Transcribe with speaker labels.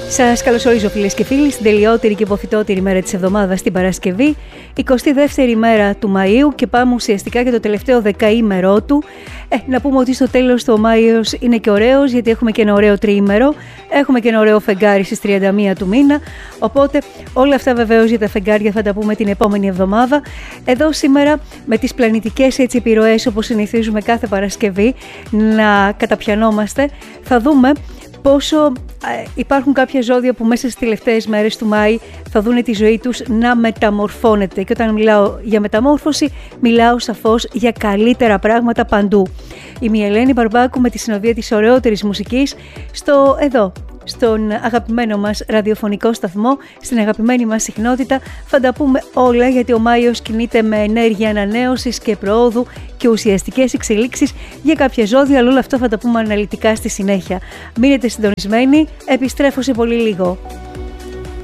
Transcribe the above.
Speaker 1: Σας καλωσορίζω φίλες και φίλοι στην τελειότερη και υποθυτότερη μέρα της εβδομάδας, την Παρασκευή, 22η μέρα του Μαΐου, και πάμε ουσιαστικά για το τελευταίο δεκαήμερό του. Να πούμε ότι στο τέλος το Μάιος είναι και ωραίος, γιατί έχουμε και ένα ωραίο τριήμερο, έχουμε και ένα ωραίο φεγγάρι στις 31 του μήνα, οπότε όλα αυτά βεβαίως για τα φεγγάρια θα τα πούμε την επόμενη εβδομάδα. Εδώ σήμερα με τις πλανητικές επιρροές, όπως συνηθίζουμε κάθε Παρασκευή να καταπιανόμαστε, θα δούμε πόσο υπάρχουν κάποια ζώδια που μέσα στις τελευταίες μέρες του Μάη θα δουν τη ζωή τους να μεταμορφώνεται. Και όταν μιλάω για μεταμόρφωση, μιλάω σαφώς για καλύτερα πράγματα παντού. Είμαι η Ελένη Μπαρμπάκου με τη συνοδεία της ωραιότερης μουσικής στον αγαπημένο μας ραδιοφωνικό σταθμό, στην αγαπημένη μας συχνότητα. Θα τα πούμε όλα, γιατί ο Μάιος κινείται με ενέργεια ανανέωσης και προόδου και ουσιαστικές εξελίξεις για κάποια ζώδια, αλλά όλα αυτά θα τα πούμε αναλυτικά στη συνέχεια. Μείνετε συντονισμένοι, επιστρέφω σε πολύ λίγο.